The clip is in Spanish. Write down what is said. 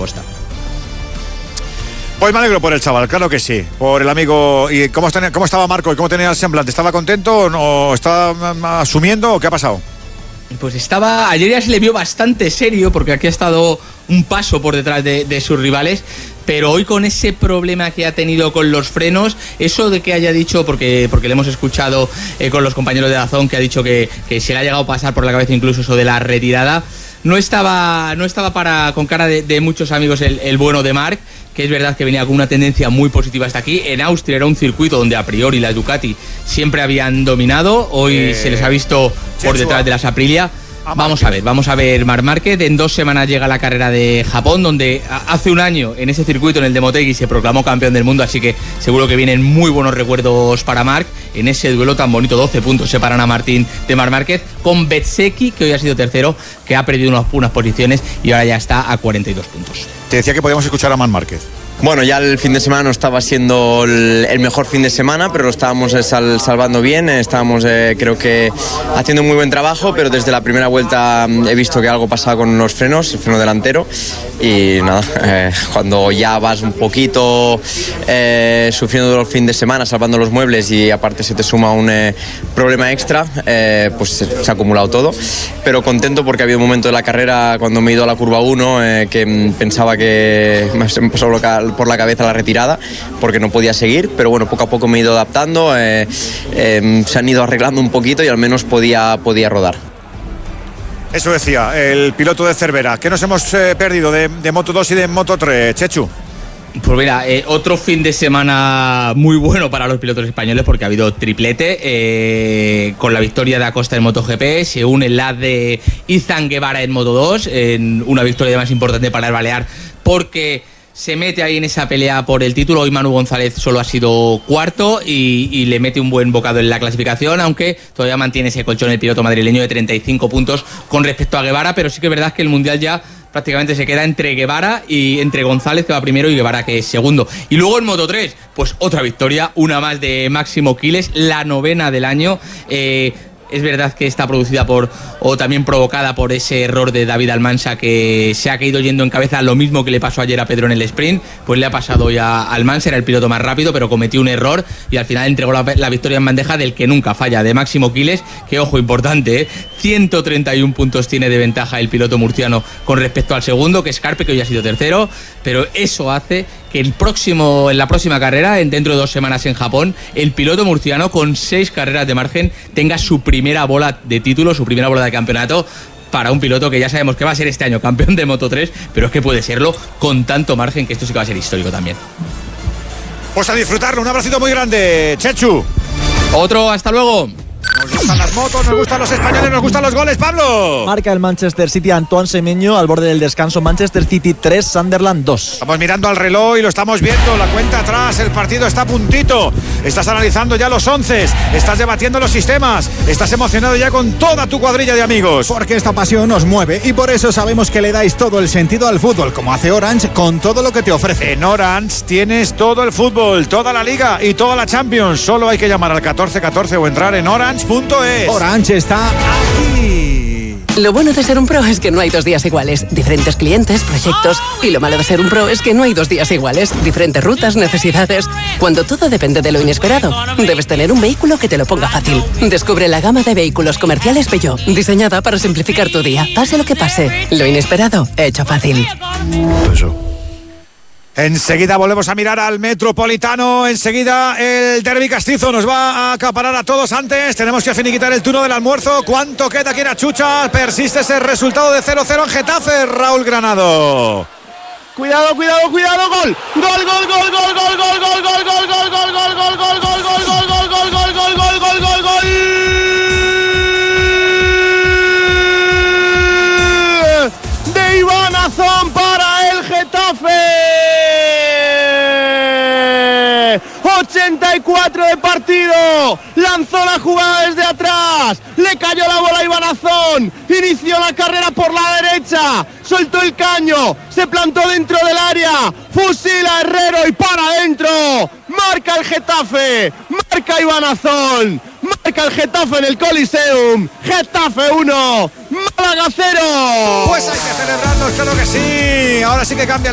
Costa. Pues me alegro por el chaval, claro que sí, por el amigo. ¿Y cómo estaba Marco? ¿Y cómo tenía el semblante? ¿Estaba contento o estaba asumiendo o qué ha pasado? Pues ayer ya se le vio bastante serio, porque aquí ha estado un paso por detrás de sus rivales, pero hoy con ese problema que ha tenido con los frenos, eso de que haya dicho, porque le hemos escuchado con los compañeros de DAZN, que ha dicho que se le ha llegado a pasar por la cabeza incluso eso de la retirada, no estaba con cara de muchos amigos el bueno de Marc, que es verdad que venía con una tendencia muy positiva hasta aquí. En Austria era un circuito donde a priori las Ducati siempre habían dominado, hoy se les ha visto por detrás de las Aprilia. Vamos a ver Marc Márquez. En 2 semanas llega la carrera de Japón, donde hace un año en ese circuito, en el de Motegi, se proclamó campeón del mundo, así que seguro que vienen muy buenos recuerdos para Marc en ese duelo tan bonito. 12 puntos separan a Martín de Marc Márquez, con Bezzecchi, que hoy ha sido tercero, que ha perdido unas posiciones y ahora ya está a 42 puntos. Te decía que podíamos escuchar a Marc Márquez. Bueno, ya el fin de semana no estaba siendo el mejor fin de semana, pero lo estábamos salvando bien, estábamos creo que haciendo un muy buen trabajo, pero desde la primera vuelta he visto que algo pasaba con los frenos, el freno delantero, y nada, cuando ya vas un poquito sufriendo el fin de semana, salvando los muebles y aparte se te suma un problema extra, pues se ha acumulado todo, pero contento porque ha habido un momento de la carrera cuando me he ido a la curva 1 que pensaba que se me pasó por la cabeza la retirada porque no podía seguir, pero bueno, poco a poco me he ido adaptando, se han ido arreglando un poquito y al menos podía rodar. Eso decía el piloto de Cervera. ¿Qué nos hemos perdido de Moto2 y de Moto3, Chechu? Pues mira, otro fin de semana muy bueno para los pilotos españoles porque ha habido triplete, con la victoria de Acosta en MotoGP, se une la de Izan Guevara en Moto2, en una victoria más importante para el Balear porque se mete ahí en esa pelea por el título. Hoy Manu González solo ha sido cuarto y le mete un buen bocado en la clasificación, aunque todavía mantiene ese colchón el piloto madrileño de 35 puntos con respecto a Guevara, pero sí que es verdad que el Mundial ya prácticamente se queda entre Guevara y entre González, que va primero, y Guevara, que es segundo. Y luego en Moto3, pues otra victoria, una más de Máximo Quiles, la 9ª del año. Es verdad que está producida o también provocada por ese error de David Almansa, que se ha caído yendo en cabeza, lo mismo que le pasó ayer a Pedro en el sprint, pues le ha pasado ya a Almansa, era el piloto más rápido, pero cometió un error y al final entregó la victoria en bandeja del que nunca falla, de Máximo Quiles, que ojo, importante, 131 puntos tiene de ventaja el piloto murciano con respecto al segundo, que es Carpe, que hoy ha sido tercero, pero eso hace que en la próxima carrera, dentro de 2 semanas en Japón, el piloto murciano con 6 carreras de margen tenga su primera bola de título, su primera bola de campeonato, para un piloto que ya sabemos que va a ser este año campeón de Moto3, pero es que puede serlo con tanto margen, que esto sí que va a ser histórico también. Pues a disfrutarlo, un abracito muy grande, Chechu. Otro, hasta luego. Nos gustan las motos, nos gustan los españoles, nos gustan los goles, Pablo. Marca el Manchester City Antoine Semenyo al borde del descanso. Manchester City 3, Sunderland 2. Estamos mirando al reloj y lo estamos viendo, la cuenta atrás, el partido está a puntito. Estás analizando ya los 11, estás debatiendo los sistemas, estás emocionado ya con toda tu cuadrilla de amigos. Porque esta pasión nos mueve y por eso sabemos que le dais todo el sentido al fútbol, como hace Orange con todo lo que te ofrece. En Orange tienes todo el fútbol, toda la Liga y toda la Champions. Solo hay que llamar al 1414 o entrar en orange.es. Orange está aquí. Lo bueno de ser un pro es que no hay 2 días iguales. Diferentes clientes, proyectos. Y lo malo de ser un pro es que no hay 2 días iguales. Diferentes rutas, necesidades. Cuando todo depende de lo inesperado, debes tener un vehículo que te lo ponga fácil. Descubre la gama de vehículos comerciales Peugeot, diseñada para simplificar tu día. Pase lo que pase, lo inesperado, hecho fácil. Enseguida volvemos a mirar al Metropolitano. Enseguida el derbi castizo nos va a acaparar a todos. Antes tenemos que finiquitar el turno del almuerzo. ¿Cuánto queda aquí en Achucha? Persiste ese resultado de 0-0 en Getafe, Raúl Granado. Cuidado, gol. Gol. De Iván Azón para el Getafe. 84 de partido, lanzó la jugada desde atrás, le cayó la bola a Iván Azón, inició la carrera por la derecha, soltó el caño, se plantó dentro del área, fusila a Herrero y para adentro, marca el Getafe, marca Iván Azón, marca el Getafe en el Coliseum, Getafe 1, Málaga 0. Pues hay que celebrarlo, claro que sí, ahora sí que cambia